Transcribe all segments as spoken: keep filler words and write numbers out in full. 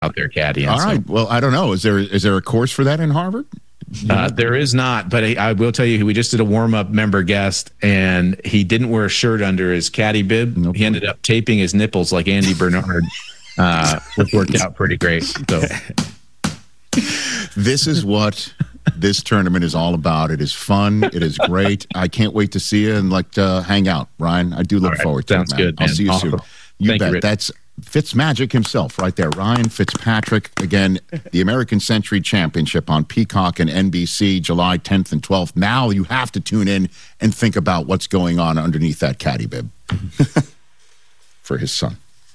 out there caddying. All so. right. Well, I don't know. Is there is there a course for that in Harvard? Uh, there is not, but I, I will tell you, we just did a warm-up member guest, and he didn't wear a shirt under his caddy bib. Nope. He ended up taping his nipples like Andy Bernard, uh, which worked out pretty great. So, this is what this tournament is all about. It is fun. It is great. I can't wait to see you and like to hang out, Ryan. I do look right. forward to Sounds it, man. good. I'll man. see you awesome. soon. You Thank bet. You, That's Fitzmagic himself right there. Ryan Fitzpatrick. Again, the American Century Championship on Peacock and N B C, July tenth and twelfth. Now you have to tune in and think about what's going on underneath that caddy bib for his son.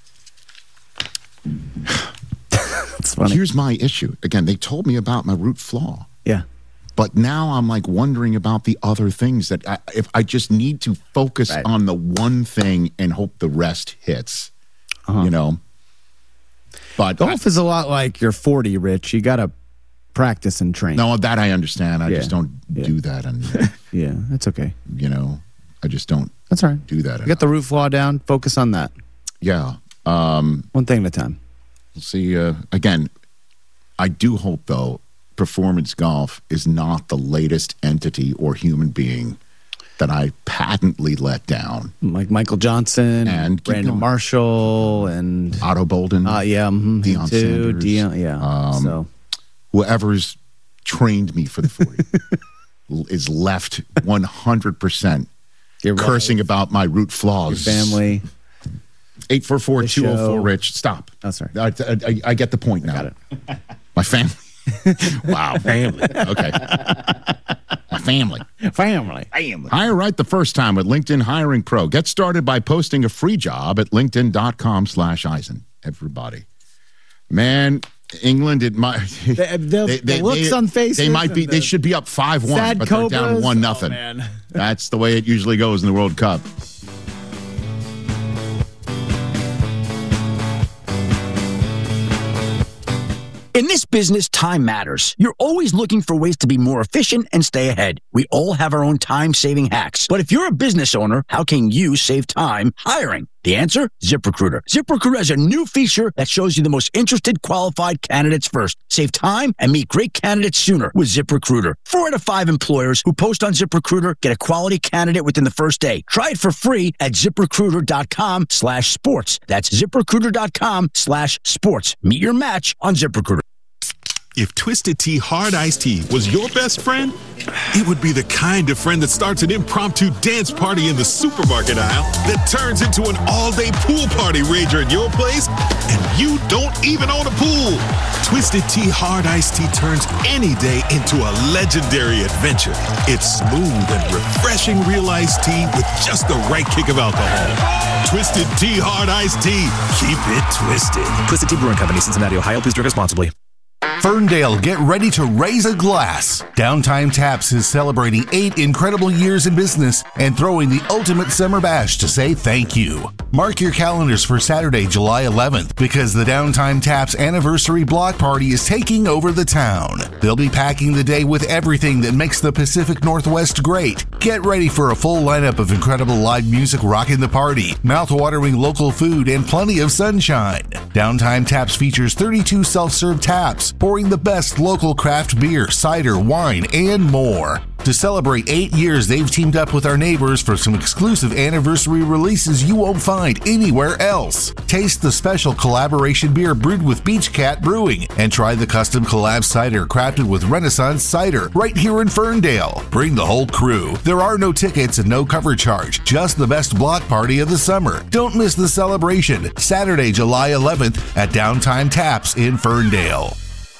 That's funny. Here's my issue. Again, they told me about my root flaw. Yeah. But now I'm like wondering about the other things that I, if I just need to focus right. on the one thing and hope the rest hits. Uh-huh. You know, but golf I, is a lot like you're forty, Rich. You got to practice and train. No, that I understand. I yeah. just don't yeah. do that. And yeah, that's okay. You know, I just don't. That's all right. Do that. You got the root flaw down. Focus on that. Yeah. Um, One thing at a time. We'll see. Uh, again, I do hope though, Performance Golf is not the latest entity or human being that I patently let down. Like Michael Johnson and Brandon going. Marshall and Otto Bolden. Uh, yeah, mm-hmm, Deion too. Sanders. Deion, yeah. Um, so whoever's trained me for the forty is left one hundred percent cursing about my root flaws. Your family. eight four four, two oh four, Rich. Stop. Oh, sorry. I, I, I get the point now. I got it. My family. Wow. Family. Okay. My family. Family. Family. Hire right the first time with LinkedIn Hiring Pro. Get started by posting a free job at linkedin.com slash Eisen. Everybody. Man, England, it might. The, the, they, the looks they, on faces. They might be, the they should be up five one, but Cobras. they're down one nothing. Oh, That's the way it usually goes in the World Cup. In this business, time matters. You're always looking for ways to be more efficient and stay ahead. We all have our own time-saving hacks. But if you're a business owner, how can you save time hiring? The answer? ZipRecruiter. ZipRecruiter has a new feature that shows you the most interested qualified candidates first. Save time and meet great candidates sooner with ZipRecruiter. Four out of five employers who post on ZipRecruiter get a quality candidate within the first day. Try it for free at ZipRecruiter.com slash sports. That's ZipRecruiter.com slash sports. Meet your match on ZipRecruiter. If Twisted Tea Hard Iced Tea was your best friend, it would be the kind of friend that starts an impromptu dance party in the supermarket aisle that turns into an all-day pool party rager at your place, and you don't even own a pool. Twisted Tea Hard Iced Tea turns any day into a legendary adventure. It's smooth and refreshing real iced tea with just the right kick of alcohol. Twisted Tea Hard Iced Tea. Keep it twisted. Twisted Tea Brewing Company, Cincinnati, Ohio. Please drink responsibly. Ferndale, get ready to raise a glass. Downtime Taps is celebrating eight incredible years in business and throwing the ultimate summer bash to say thank you. Mark your calendars for Saturday, July eleventh, because the Downtime Taps anniversary block party is taking over the town. They'll be packing the day with everything that makes the Pacific Northwest great. Get ready for a full lineup of incredible live music rocking the party, mouth-watering local food, and plenty of sunshine. Downtime Taps features thirty-two self-serve taps, pouring the best local craft beer, cider, wine, and more. To celebrate eight years, they've teamed up with our neighbors for some exclusive anniversary releases you won't find anywhere else. Taste the special collaboration beer brewed with Beach Cat Brewing and try the custom collab cider crafted with Renaissance Cider right here in Ferndale. Bring the whole crew. There are no tickets and no cover charge, just the best block party of the summer. Don't miss the celebration, Saturday, July eleventh at Downtime Taps in Ferndale.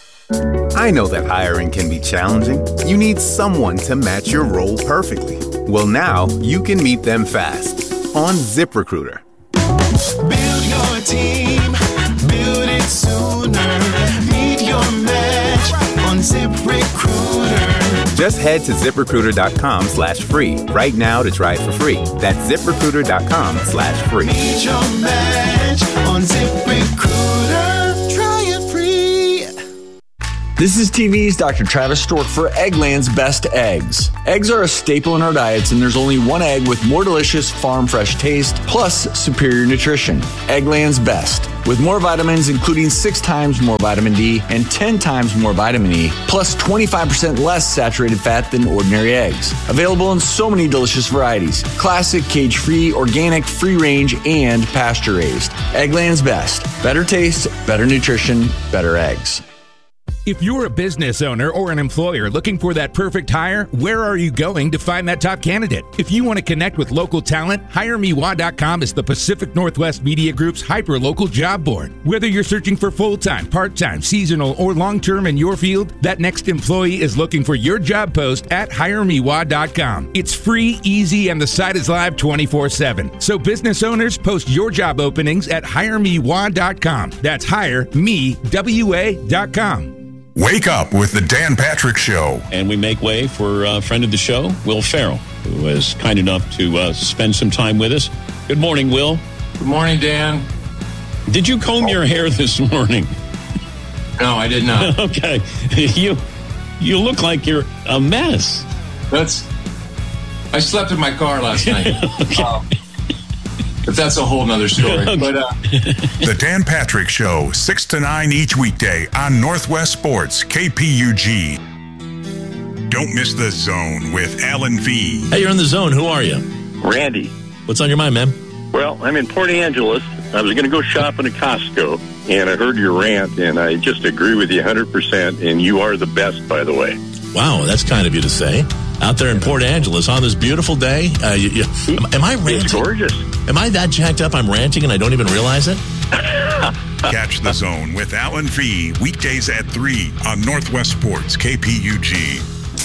I know that hiring can be challenging. You need someone to match your role perfectly. Well, now you can meet them fast on ZipRecruiter. Build your team, build it sooner. Meet your match on ZipRecruiter. Just head to ZipRecruiter.com slash free right now to try it for free. That's ZipRecruiter.com slash free. Meet your match on ZipRecruiter. Try it free. This is T V's Doctor Travis Stork for Eggland's Best Eggs. Eggs are a staple in our diets, and there's only one egg with more delicious farm fresh taste plus superior nutrition. Eggland's Best. With more vitamins, including six times more vitamin D and ten times more vitamin E, plus twenty-five percent less saturated fat than ordinary eggs. Available in so many delicious varieties. Classic, cage-free, organic, free-range, and pasture-raised. Eggland's Best. Better taste, better nutrition, better eggs. If you're a business owner or an employer looking for that perfect hire, where are you going to find that top candidate? If you want to connect with local talent, hire me wah dot com is the Pacific Northwest Media Group's hyper-local job board. Whether you're searching for full-time, part-time, seasonal, or long-term in your field, that next employee is looking for your job post at hire me wah dot com. It's free, easy, and the site is live twenty-four seven. So business owners, post your job openings at hire me wah dot com. That's hire me wa dot com. Wake up with the Dan Patrick Show. And we make way for a friend of the show, Will Ferrell, who was kind enough to uh, spend some time with us. Good morning, Will. Good morning, Dan. Did you comb oh. your hair this morning? No, I did not. Okay. You you look like you're a mess. That's. I slept in my car last night. Okay. Um, But that's a whole nother story. Okay. But uh, the Dan Patrick Show, six to nine each weekday on Northwest Sports, K P U G. Don't miss The Zone with Alan V. Hey, you're in The Zone. Who are you? Randy. What's on your mind, man? Well, I'm in Port Angeles. I was going to go shopping at Costco, and I heard your rant, and I just agree with you one hundred percent, and you are the best, by the way. Wow, that's kind of you to say. Out there in Port Angeles on this beautiful day. Uh, you, you, am, am I ranting? It's gorgeous. Am I that jacked up I'm ranting and I don't even realize it? Catch The Zone with Alan V. Weekdays at three on Northwest Sports, K P U G.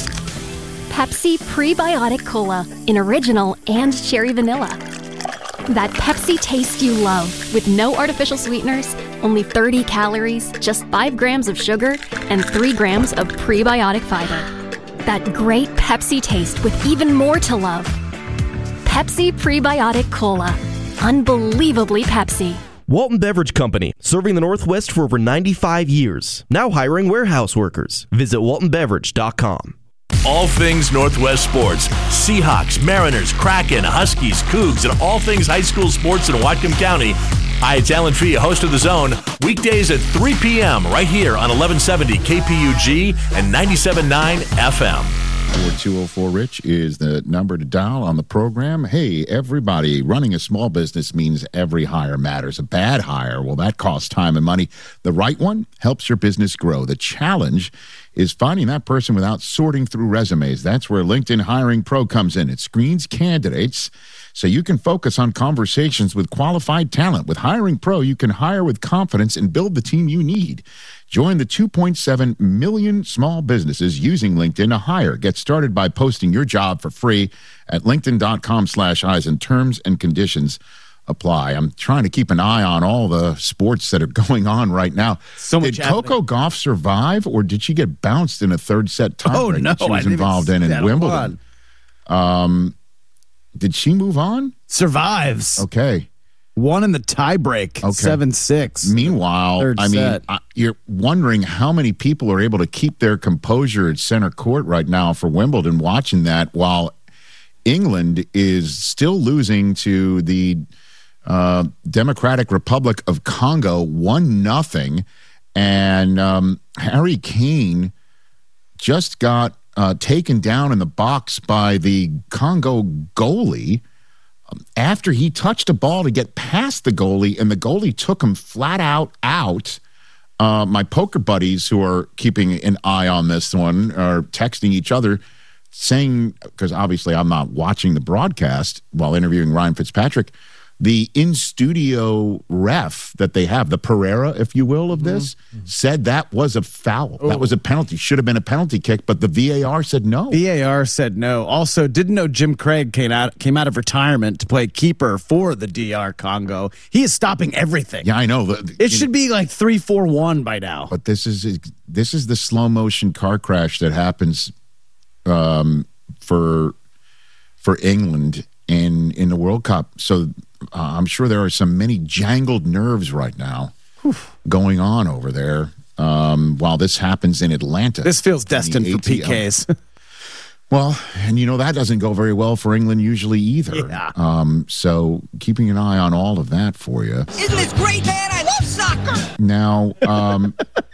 Pepsi Prebiotic Cola in original and cherry vanilla. That Pepsi taste you love with no artificial sweeteners, only thirty calories, just five grams of sugar, and three grams of prebiotic fiber. That great Pepsi taste with even more to love. Pepsi Prebiotic Cola. Unbelievably Pepsi. Walton Beverage Company, serving the Northwest for over ninety-five years. Now hiring warehouse workers. Visit walton beverage dot com. All things Northwest sports. Seahawks, Mariners, Kraken, Huskies, Cougs, and all things high school sports in Whatcom County. Hi, it's Alan Fee, host of The Zone. Weekdays at three p.m. right here on eleven seventy K P U G and ninety-seven point nine F M. four two oh four Rich is the number to dial on the program. Hey, everybody, running a small business means every hire matters. A bad hire, well, that costs time and money. The right one helps your business grow. The challenge is finding that person without sorting through resumes. That's where LinkedIn Hiring Pro comes in. It screens candidates so you can focus on conversations with qualified talent. With Hiring Pro, you can hire with confidence and build the team you need. Join the two point seven million small businesses using LinkedIn to hire. Get started by posting your job for free at linkedin.com slash eyes, and terms and conditions apply. I'm trying to keep an eye on all the sports that are going on right now. So much did Coco Gauff survive, or did she get bounced in a third set tie oh, break no, that she was I involved in in Wimbledon? Um, did she move on? Survives. Okay. Won in the tie break, okay. seven six. Meanwhile, Third I mean, set. I, you're wondering how many people are able to keep their composure at center court right now for Wimbledon watching that, while England is still losing to the uh, Democratic Republic of Congo one nothing, and um, Harry Kane just got uh, taken down in the box by the Congo goalie after he touched a ball to get past the goalie, and the goalie took him flat out out. Uh, my poker buddies who are keeping an eye on this one are texting each other saying, because obviously I'm not watching the broadcast while interviewing Ryan Fitzpatrick, the in-studio ref that they have, the Pereira, if you will, of this, mm-hmm. said that was a foul. Oh. That was a penalty. Should have been a penalty kick, but the V A R said no. V A R said no. Also, didn't know Jim Craig came out came out of retirement to play keeper for the D R Congo. He is stopping everything. Yeah, I know. It should know, be like three four one by now. But this is this is the slow-motion car crash that happens um, for for England in in the World Cup. So Uh, I'm sure there are some many jangled nerves right now Whew. going on over there. um, while this happens in Atlanta. This feels destined for P Ks. Well, and you know, that doesn't go very well for England usually either. Yeah. Um, so keeping an eye on all of that for you. Isn't this great, man? I love soccer. Now, um,